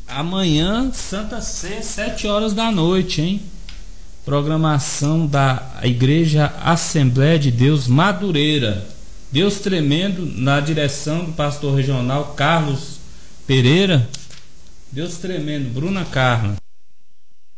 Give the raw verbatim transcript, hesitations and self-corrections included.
Amanhã, Santa Ceia, sete horas da noite, hein? Programação da Igreja Assembleia de Deus Madureira. Deus Tremendo, na direção do pastor regional Carlos Pereira. Deus Tremendo, Bruna Carla.